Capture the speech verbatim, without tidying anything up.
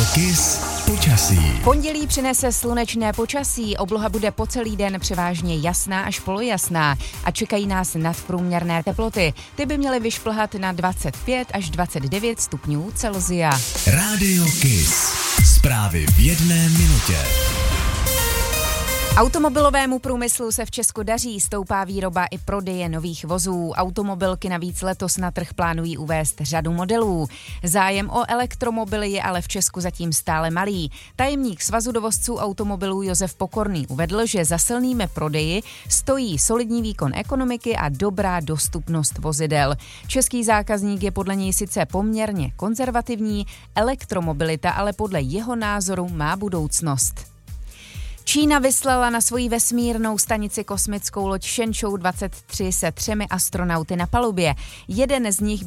Kiss počasí. Pondělí přinese slunečné počasí, obloha bude po celý den převážně jasná až polojasná a čekají nás nadprůměrné teploty. Ty by měly vyšplhat na dvacet pět až dvacet devět stupňů Celsia. Rádio Kiss. Zprávy v jedné minutě. Automobilovému průmyslu se v Česku daří, stoupá výroba i prodeje nových vozů. Automobilky navíc letos na trh plánují uvést řadu modelů. Zájem o elektromobily je ale v Česku zatím stále malý. Tajemník Svazu dovozců automobilů Josef Pokorný uvedl, že za silnými prodeji stojí solidní výkon ekonomiky a dobrá dostupnost vozidel. Český zákazník je podle něj sice poměrně konzervativní, elektromobilita ale podle jeho názoru má budoucnost. Čína vyslala na svoji vesmírnou stanici kosmickou loď Shenzhou dvacet tři se třemi astronauty na palubě. Jeden z nich